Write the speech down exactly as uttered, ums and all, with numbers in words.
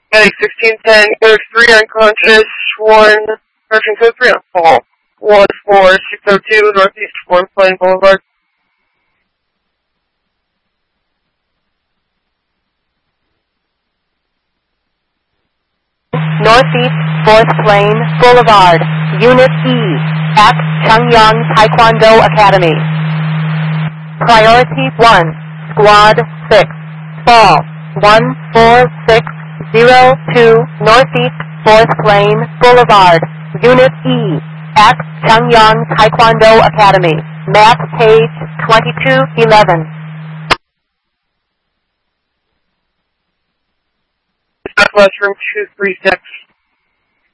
Heading sixteen ten, code three unconscious, one, correction code three on fall. one four six oh two, Northeast Fourth Plain Boulevard. Northeast Fourth Plain Boulevard, Unit E, at Changyang Taekwondo Academy. Priority one, Squad six, fall, one four six zero two, Northeast Fourth Plain Boulevard, Unit E, at Changyang Taekwondo Academy. Map page twenty-two eleven. Southwest room two three six.